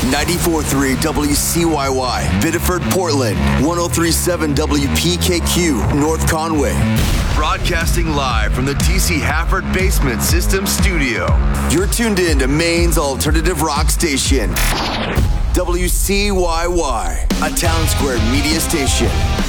94.3 WCYY, Biddeford, Portland. 103.7 WPKQ, North Conway. Broadcasting live from the TC Hafford Basement System Studio. You're tuned in to Maine's alternative rock station. WCYY, a Town Square media station.